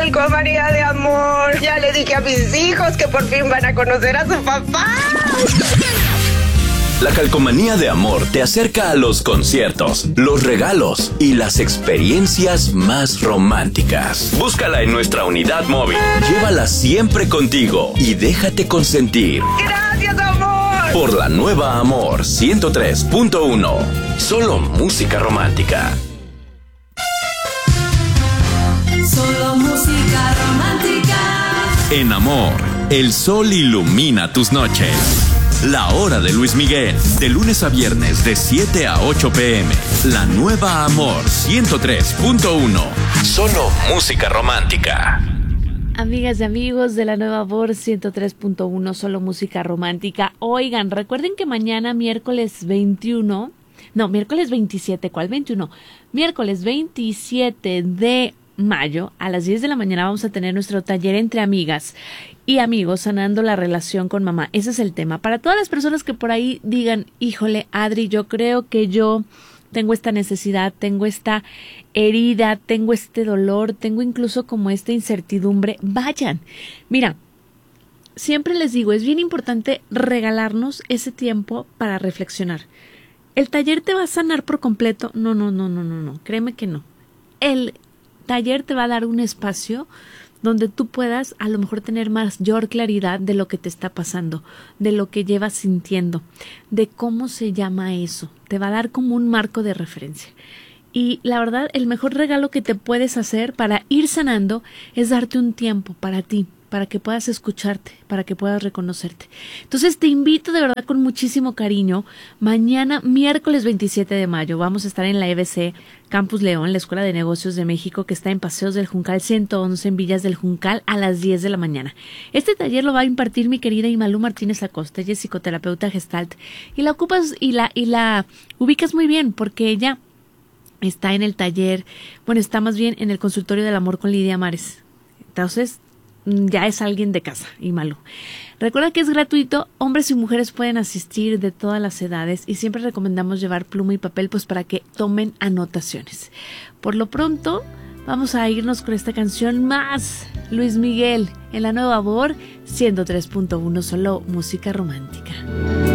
calcomanía de amor. Ya le dije a mis hijos que por fin van a conocer a su papá. La calcomanía de amor te acerca a los conciertos, los regalos y las experiencias más románticas. Búscala en nuestra unidad móvil. Llévala siempre contigo y déjate consentir. ¡Gracias, amor! Por la nueva Amor 103.1. Solo música romántica. Solo música romántica. En Amor, el sol ilumina tus noches. La hora de Luis Miguel, de lunes a viernes de 7 a 8 p.m. La nueva Amor 103.1. Solo música romántica. Amigas y amigos de la nueva Amor 103.1, solo música romántica. Oigan, recuerden que mañana miércoles 27, ¿cuál 21? Miércoles 27 de mayo a las 10 de la mañana vamos a tener nuestro taller entre amigas y amigos sanando la relación con mamá. Ese es el tema. Para todas las personas que por ahí digan, híjole, Adri, yo creo que yo tengo esta necesidad, tengo esta herida, tengo este dolor, tengo incluso como esta incertidumbre, vayan. Mira, siempre les digo, es bien importante regalarnos ese tiempo para reflexionar. ¿El taller te va a sanar por completo? No, créeme que no. El taller te va a dar un espacio donde tú puedas a lo mejor tener mayor claridad de lo que te está pasando, de lo que llevas sintiendo, de cómo se llama eso. Te va a dar como un marco de referencia. Y la verdad, el mejor regalo que te puedes hacer para ir sanando es darte un tiempo para ti, para que puedas escucharte, para que puedas reconocerte. Entonces te invito de verdad con muchísimo cariño. Mañana, miércoles 27 de mayo, vamos a estar en la EBC Campus León, la Escuela de Negocios de México, que está en Paseos del Juncal 111 en Villas del Juncal a las 10 de la mañana. Este taller lo va a impartir mi querida Imalú Martínez Acosta. Ella es psicoterapeuta gestalt y la ocupas y la ubicas muy bien porque ella está en el taller, está más bien en el consultorio del amor con Lidia Mares. Entonces, ya es alguien de casa, Imalú. Recuerda que es gratuito, hombres y mujeres pueden asistir de todas las edades y siempre recomendamos llevar pluma y papel pues para que tomen anotaciones. Por lo pronto, vamos a irnos con esta canción más, Luis Miguel, en la nueva Amor 103.1, solo música romántica.